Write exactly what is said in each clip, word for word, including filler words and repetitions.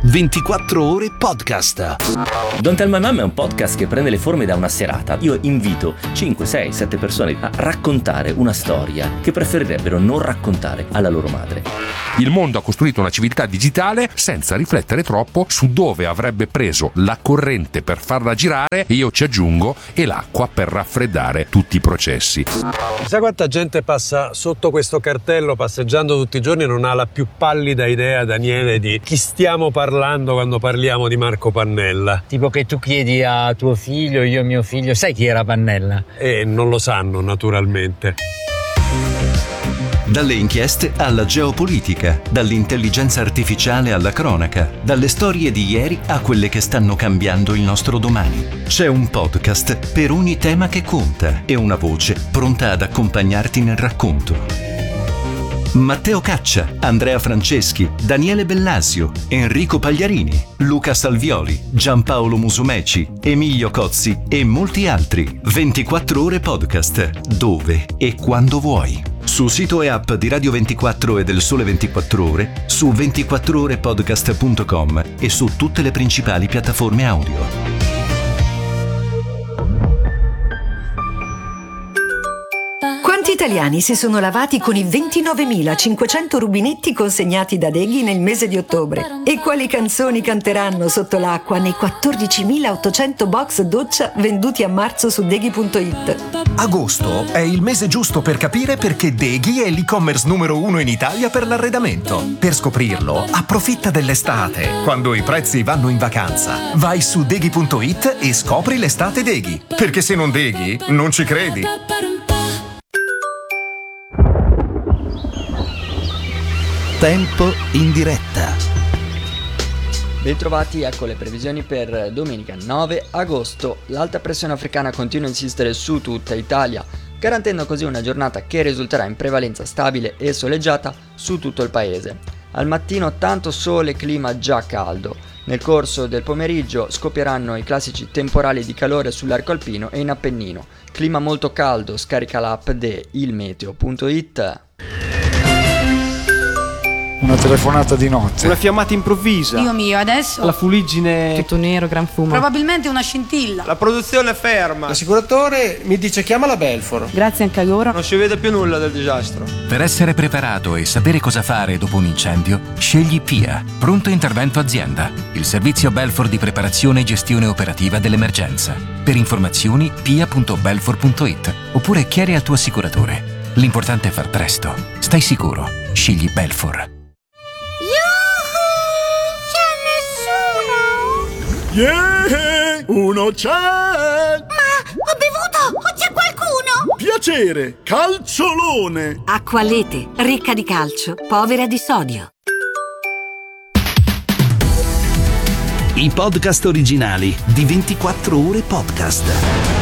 ventiquattro ore podcast. Don't Tell My Mom è un podcast che prende le forme da una serata. Io invito cinque, sei, sette persone a raccontare una storia che preferirebbero non raccontare alla loro madre. Il mondo ha costruito una civiltà digitale senza riflettere troppo su dove avrebbe preso la corrente per farla girare, e io ci aggiungo, e l'acqua per raffreddare tutti i processi. Sai quanta gente passa sotto questo cartello passeggiando tutti i giorni e non ha la più pallida idea, Daniele, di chi stiamo parlando quando parliamo di Marco Pannella? Tipo che tu chiedi a tuo figlio, io a mio figlio, sai chi era Pannella? E non lo sanno, naturalmente. Dalle inchieste alla geopolitica, dall'intelligenza artificiale alla cronaca, dalle storie di ieri a quelle che stanno cambiando il nostro domani. C'è un podcast per ogni tema che conta e una voce pronta ad accompagnarti nel racconto. Matteo Caccia, Andrea Franceschi, Daniele Bellasio, Enrico Pagliarini, Luca Salvioli, Giampaolo Musumeci, Emilio Cozzi e molti altri. ventiquattro ore podcast, dove e quando vuoi. Su sito e app di Radio ventiquattro e del Sole ventiquattro Ore, su ventiquattro ore podcast punto com e su tutte le principali piattaforme audio. Quanti italiani si sono lavati con i ventinovemilacinquecento rubinetti consegnati da Deghi nel mese di ottobre? E quali canzoni canteranno sotto l'acqua nei quattordicimilaottocento box doccia venduti a marzo su Deghi punto it? Agosto è il mese giusto per capire perché Deghi è l'e-commerce numero uno in Italia per l'arredamento. Per scoprirlo, approfitta dell'estate, quando i prezzi vanno in vacanza. Vai su Deghi punto it e scopri l'estate Deghi. Perché se non Deghi, non ci credi. Tempo in diretta. Bentrovati, ecco le previsioni per domenica nove agosto. L'alta pressione africana continua a insistere su tutta Italia, garantendo così una giornata che risulterà in prevalenza stabile e soleggiata su tutto il paese. Al mattino tanto sole, clima già caldo. Nel corso del pomeriggio scoppieranno i classici temporali di calore sull'arco alpino e in Appennino. Clima molto caldo, scarica l'app di il meteo punto it. Una telefonata di notte. Una fiammata improvvisa. Dio mio, adesso la fuliggine. Tutto nero, gran fumo. Probabilmente una scintilla. La produzione è ferma. L'assicuratore mi dice chiama la Belfor. Grazie anche a loro. Non si vede più nulla del disastro. Per essere preparato e sapere cosa fare dopo un incendio, scegli P I A, Pronto Intervento Azienda, il servizio Belfor di preparazione e gestione operativa dell'emergenza. Per informazioni P I A punto belfor punto it oppure chiedi al tuo assicuratore. L'importante è far presto. Stai sicuro. Scegli Belfor. Yeah, uno c'è! Ma ho bevuto! O c'è qualcuno? Piacere, calciolone! Acqua Lete, ricca di calcio, povera di sodio. I podcast originali di ventiquattro ore podcast.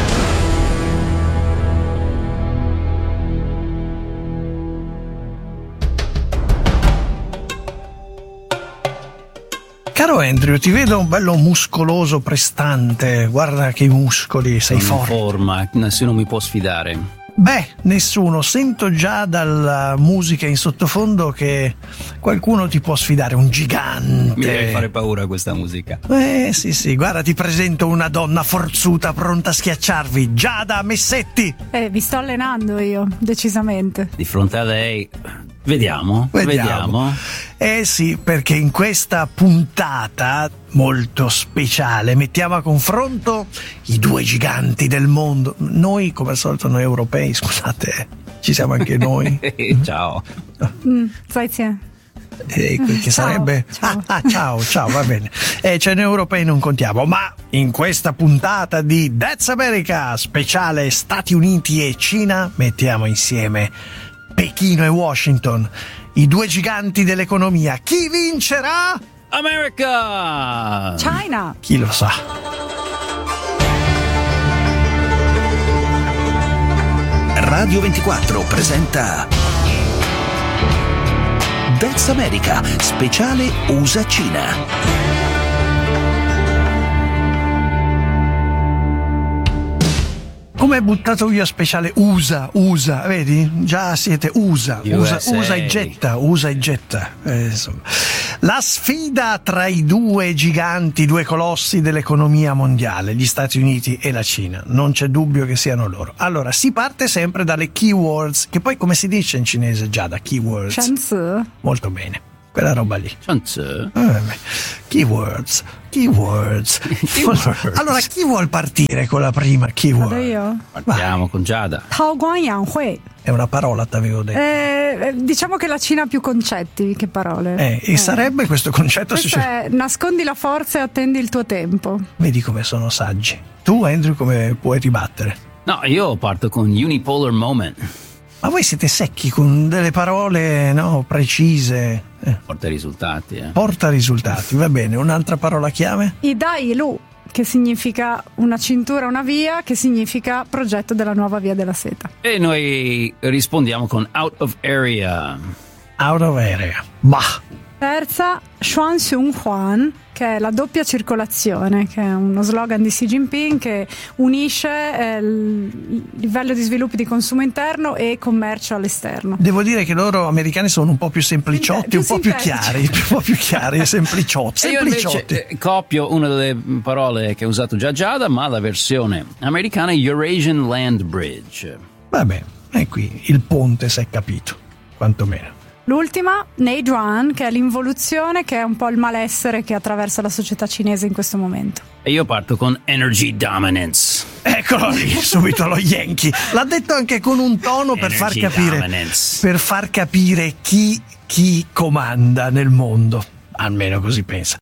Caro Andrew, ti vedo un bello muscoloso, prestante. Guarda che muscoli, sei Sono forte. in forma, nessuno mi può sfidare. Beh, nessuno. Sento già dalla musica in sottofondo che qualcuno ti può sfidare, un gigante. Mi deve fare paura questa musica. Eh sì sì, guarda, ti presento una donna forzuta pronta a schiacciarvi, Giada Messetti. Eh, vi sto allenando io, decisamente. Di fronte a lei, vediamo, Vediamo. vediamo. Eh sì, perché in questa puntata molto speciale mettiamo a confronto i due giganti del mondo. Noi, come al solito, noi europei, scusate, ci siamo anche noi. Ciao. Mm, Grazie. Eh, che Ciao, sarebbe? ciao. Ah, ah, ciao, ciao, va bene. Eh, cioè noi europei non contiamo, ma in questa puntata di That's America, speciale Stati Uniti e Cina, mettiamo insieme Pechino e Washington, i due giganti dell'economia. Chi vincerà? America! China! Chi lo sa? Radio ventiquattro presenta That's America, speciale U S A-Cina. Come è buttato via speciale U S A, U S A, vedi? Già siete U S A, U S A, U S A. usa e getta, usa e getta. Eh, insomma. La sfida tra i due giganti, due colossi dell'economia mondiale, gli Stati Uniti e la Cina, non c'è dubbio che siano loro. Allora, si parte sempre dalle keywords, che poi come si dice in cinese già da keywords? Shanzi. Molto bene. Quella roba lì. Shanzi. Eh, keywords, keywords. Allora, chi vuol partire con la prima keyword? Vado io? Partiamo Vai. con Giada. Taoguang Yanhui. È una parola, t'avevo detto. Eh, diciamo che la Cina ha più concetti che parole. Eh, e eh. sarebbe questo concetto? Questo è nascondi la forza e attendi il tuo tempo. Vedi come sono saggi. Tu, Andrew, come puoi ribattere? No, io parto con unipolar moment. Ma voi siete secchi con delle parole, no, precise. Eh. Porta risultati, eh. Porta risultati, va bene. Un'altra parola chiave? Idai Lu, che significa una cintura, una via, che significa progetto della nuova via della seta. E noi rispondiamo con out of area. Out of area. Bah. Terza, Xuan Xiong Huan, che è la doppia circolazione, che è uno slogan di Xi Jinping che unisce eh, il livello di sviluppo di consumo interno e commercio all'esterno. Devo dire che loro americani sono un po' più sempliciotti, più un po' più chiari, un po' più chiari e sempliciotti. E io invece eh, copio una delle parole che ha usato già Giada, ma la versione americana, Eurasian Land Bridge. Vabbè, è qui il ponte, si è capito, quantomeno. L'ultima, Neidruan, che è l'involuzione, che è un po' il malessere che attraversa la società cinese in questo momento. E io parto con Energy Dominance. Eccolo lì, subito lo Yankee. L'ha detto anche con un tono per far capire dominance. per far capire chi, chi comanda nel mondo. Almeno così pensa.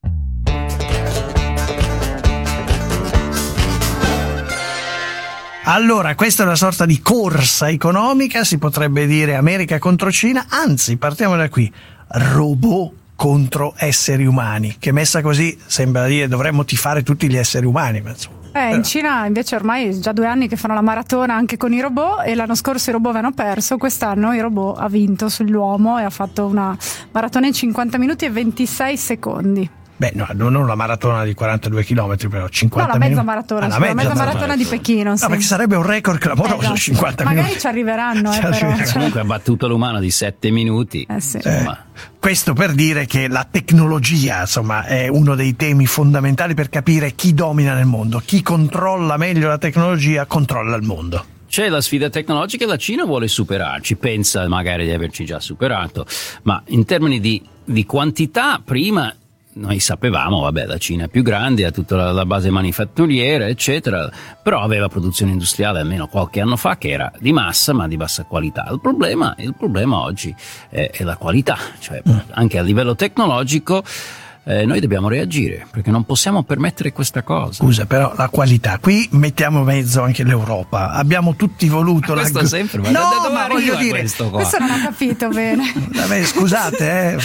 Allora, questa è una sorta di corsa economica, si potrebbe dire America contro Cina, anzi, partiamo da qui, robot contro esseri umani, che messa così sembra dire dovremmo tifare tutti gli esseri umani, ma insomma. Eh, in Cina invece ormai è già due anni che fanno la maratona anche con i robot, e l'anno scorso i robot avevano perso, quest'anno il robot ha vinto sull'uomo e ha fatto una maratona in cinquanta minuti e ventisei secondi. Beh, no, non una maratona di quarantadue chilometri, però cinquanta no, la mezza minuti. maratona, ah, la mezza, mezza maratona, maratona di Pechino. Sì. No, perché sarebbe un record clamoroso, eh, cinquanta Magari minuti. ci arriveranno, ci eh, arriveranno. però. Comunque ha battuto l'umano di sette minuti. Eh, sì. eh, questo per dire che la tecnologia, insomma, è uno dei temi fondamentali per capire chi domina nel mondo. Chi controlla meglio la tecnologia controlla il mondo. C'è la sfida tecnologica e la Cina vuole superarci, pensa magari di averci già superato, ma in termini di, di quantità, prima noi sapevamo, vabbè, la Cina è più grande, ha tutta la, la base manifatturiera, eccetera, però aveva produzione industriale almeno qualche anno fa che era di massa ma di bassa qualità. Il problema, il problema oggi è, è la qualità, cioè mm. anche a livello tecnologico eh, noi dobbiamo reagire, perché non possiamo permettere questa cosa. Scusa, però la qualità, qui mettiamo in mezzo anche l'Europa, abbiamo tutti voluto ma la questo sempre, ma no, da ma voglio dire questo, qua? questo non ho capito bene. Vabbè, scusate,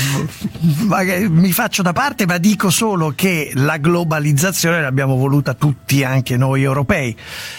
eh, mi faccio da parte, ma dico solo che la globalizzazione l'abbiamo voluta tutti, anche noi europei.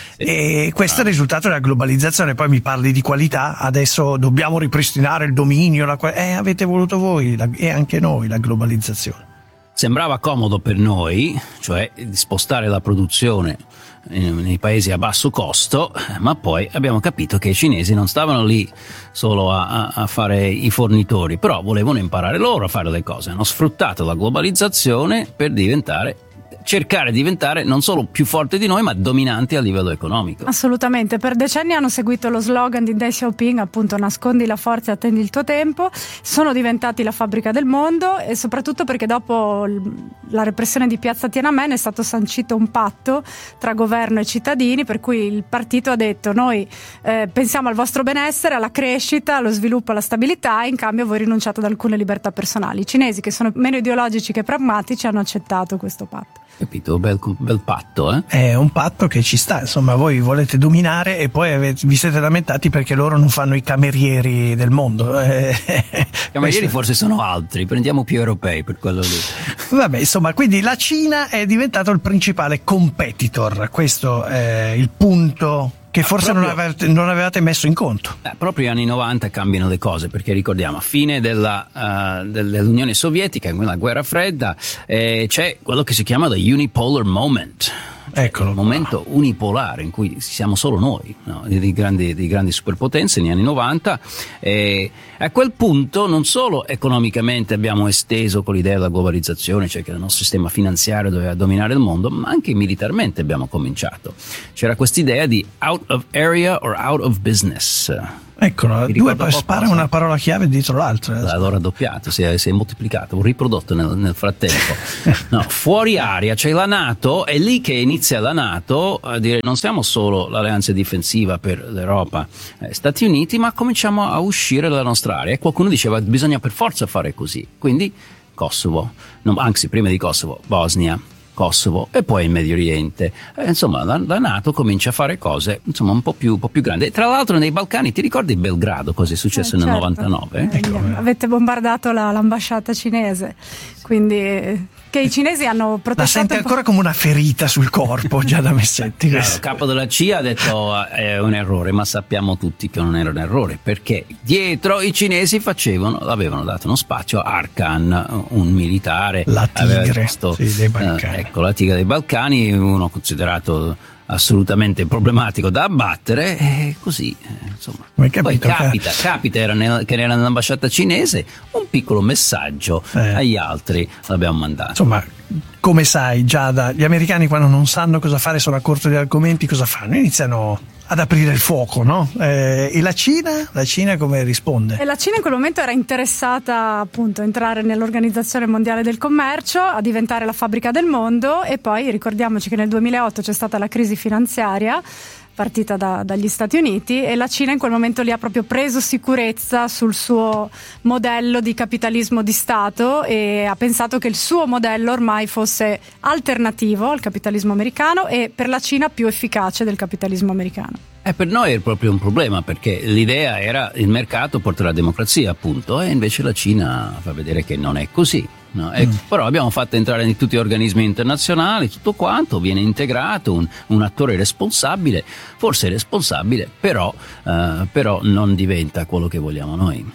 E questo è il risultato della globalizzazione. Poi mi parli di qualità, adesso dobbiamo ripristinare il dominio, la qual- eh, avete voluto voi la- e anche noi la globalizzazione. Sembrava comodo per noi, cioè spostare la produzione nei paesi a basso costo, ma poi abbiamo capito che i cinesi non stavano lì solo a, a fare i fornitori, però volevano imparare loro a fare le cose. Hanno sfruttato la globalizzazione per diventare cercare di diventare non solo più forti di noi, ma dominanti a livello economico. Assolutamente, per decenni hanno seguito lo slogan di Deng Xiaoping, appunto nascondi la forza e attendi il tuo tempo, sono diventati la fabbrica del mondo, e soprattutto perché dopo la repressione di Piazza Tiananmen è stato sancito un patto tra governo e cittadini, per cui il partito ha detto noi eh, pensiamo al vostro benessere, alla crescita, allo sviluppo, alla stabilità, e in cambio voi rinunciate ad alcune libertà personali. I cinesi, che sono meno ideologici che pragmatici, hanno accettato questo patto. Capito? Bel, bel patto, eh? È un patto che ci sta, insomma, voi volete dominare e poi avete, vi siete lamentati perché loro non fanno i camerieri del mondo. I camerieri forse sono altri, prendiamo più europei per quello lì. Vabbè, insomma, quindi la Cina è diventato il principale competitor, questo è il punto che forse proprio, non, avevate, non avevate messo in conto. Eh, proprio negli anni novanta cambiano le cose, perché ricordiamo, a fine della, uh, dell'Unione Sovietica, in quella guerra fredda, eh, c'è quello che si chiama the unipolar moment. Eccolo. Il momento unipolare in cui siamo solo noi, no? di, grandi, di grandi superpotenze negli anni novanta, e a quel punto non solo economicamente abbiamo esteso con l'idea della globalizzazione, cioè che il nostro sistema finanziario doveva dominare il mondo, ma anche militarmente abbiamo cominciato. C'era quest'idea di out of area or out of business. Eccolo, due poi spara una parola chiave dietro l'altra. L'ho raddoppiato, si è, si è moltiplicato, ho riprodotto nel, nel frattempo. No, fuori area c'è la NATO, è lì che inizia la NATO a dire non siamo solo l'alleanza difensiva per l'Europa, eh, Stati Uniti, ma cominciamo a uscire dalla nostra area. E qualcuno diceva bisogna per forza fare così. Quindi Kosovo, no, anzi prima di Kosovo, Bosnia, Kosovo e poi il Medio Oriente. Eh, insomma, la, la NATO comincia a fare cose insomma un po' più, un po' più grandi. E tra l'altro nei Balcani, ti ricordi Belgrado, cosa è successo eh, certo. nel novantanove? Eh, ecco. Avete bombardato la, l'ambasciata cinese, quindi che i cinesi hanno protestato. La sente ancora come una ferita sul corpo già da Messetti. Claro, il capo della C I A ha detto è un errore, ma sappiamo tutti che non era un errore, perché dietro i cinesi facevano, avevano dato uno spazio a Arkan, un militare, la tigre questo, sì, dei Balcani. Eh, ecco, la tigre dei Balcani, uno considerato assolutamente problematico da abbattere, e così eh, insomma poi capita, che... capita era nel, che era nell'ambasciata cinese un piccolo messaggio eh. agli altri l'abbiamo mandato. Insomma, come sai Giada, gli americani quando non sanno cosa fare sono a corto di argomenti, cosa fanno? Iniziano ad aprire il fuoco, no? Eh, e la Cina? La Cina come risponde? E la Cina in quel momento era interessata appunto a entrare nell'Organizzazione Mondiale del Commercio, a diventare la fabbrica del mondo, e poi ricordiamoci che nel duemilaotto c'è stata la crisi finanziaria partita da, dagli Stati Uniti, e la Cina in quel momento lì ha proprio preso sicurezza sul suo modello di capitalismo di Stato e ha pensato che il suo modello ormai fosse alternativo al capitalismo americano e per la Cina più efficace del capitalismo americano. E per noi è proprio un problema, perché l'idea era il mercato porta la democrazia, appunto, e invece la Cina fa vedere che non è così. No? E mm. Però abbiamo fatto entrare in tutti gli organismi internazionali, tutto quanto viene integrato, un, un attore responsabile, forse responsabile, però, uh, però non diventa quello che vogliamo noi.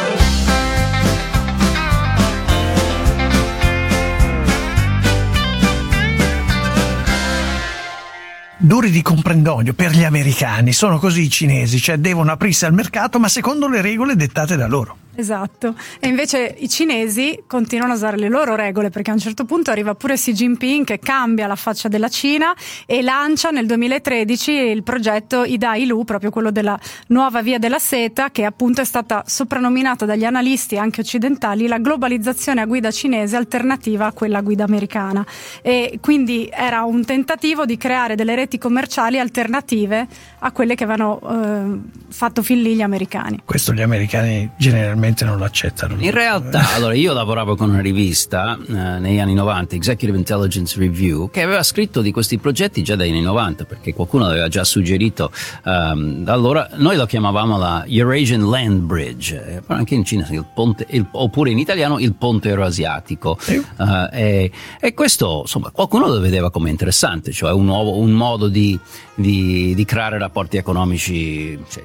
Duri di comprendonio per gli americani, sono così i cinesi, cioè devono aprirsi al mercato ma secondo le regole dettate da loro. Esatto, e invece i cinesi continuano a usare le loro regole, perché a un certo punto arriva pure Xi Jinping che cambia la faccia della Cina e lancia nel duemilatredici il progetto Ida-Ilu, proprio quello della nuova via della seta, che appunto è stata soprannominata dagli analisti anche occidentali la globalizzazione a guida cinese alternativa a quella a guida americana, e quindi era un tentativo di creare delle reti commerciali alternative a quelle che avevano eh, fatto fin lì gli americani. Questo gli americani generalmente non lo accettano. In realtà, allora io lavoravo con una rivista eh, negli anni novanta, Executive Intelligence Review, che aveva scritto di questi progetti già dagli anni novanta, perché qualcuno aveva già suggerito. Um, allora noi lo chiamavamo la Eurasian Land Bridge, eh, anche in Cina il ponte, il, oppure in italiano il ponte euroasiatico. Eh. Uh, e, e questo insomma qualcuno lo vedeva come interessante, cioè un nuovo un modo di, di, di creare rapporti economici, cioè,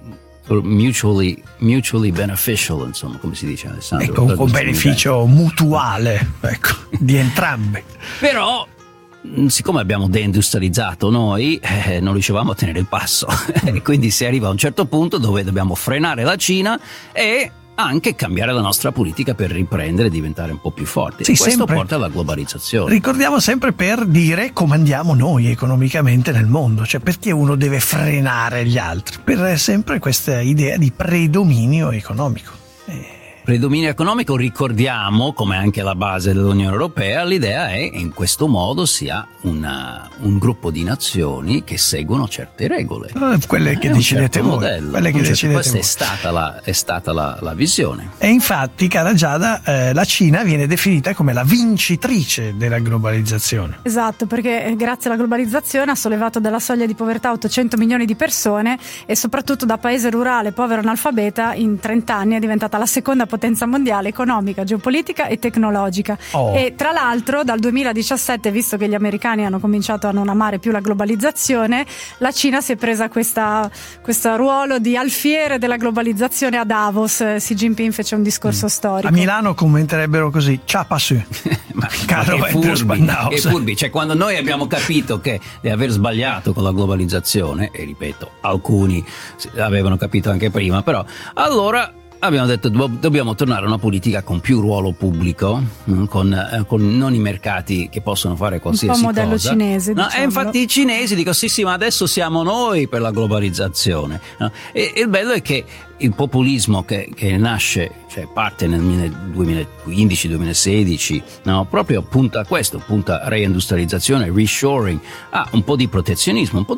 Mutually, mutually beneficial, insomma, come si dice, Alessandro? Ecco, un beneficio mutuale, ecco, di entrambi. Però, siccome abbiamo deindustrializzato noi, eh, non riuscivamo a tenere il passo. E quindi si arriva a un certo punto dove dobbiamo frenare la Cina e anche cambiare la nostra politica per riprendere e diventare un po' più forti. Sì, questo sempre. Porta alla globalizzazione. Ricordiamo sempre per dire come andiamo noi economicamente nel mondo, cioè perché uno deve frenare gli altri, per sempre questa idea di predominio economico. Eh. Predominio economico, ricordiamo, come anche la base dell'Unione Europea, l'idea è in questo modo si ha una, un gruppo di nazioni che seguono certe regole. Eh, quelle che decidete certo voi. Modello. Quelle che decidete questa voi. è stata, la, è stata la, la visione. E infatti, cara Giada, eh, la Cina viene definita come la vincitrice della globalizzazione. Esatto, perché grazie alla globalizzazione ha sollevato dalla soglia di povertà ottocento milioni di persone e soprattutto da paese rurale, povero analfabeta, in trenta anni è diventata la seconda potenza potenza mondiale economica, geopolitica e tecnologica. Oh. E tra l'altro dal duemiladiciassette, visto che gli americani hanno cominciato a non amare più la globalizzazione, la Cina si è presa questa, questo ruolo di alfiere della globalizzazione a Davos. Xi Jinping fece un discorso mm. storico. A Milano commenterebbero così: ciao passu. Ma, Caro ma che furbi, che furbi. Cioè, quando noi abbiamo capito che di aver sbagliato con la globalizzazione, e ripeto, alcuni avevano capito anche prima, però allora abbiamo detto dobbiamo tornare a una politica con più ruolo pubblico, con, eh, con non i mercati che possono fare qualsiasi cosa. Un po' modello cosa. cinese, no, e infatti i cinesi dicono sì sì ma adesso siamo noi per la globalizzazione, no? E, e il bello è che il populismo che, che nasce, cioè parte nel duemilaquindici duemilasedici, no? Proprio punta a questo, punta a reindustrializzazione, reshoring, a un po' di protezionismo, un po'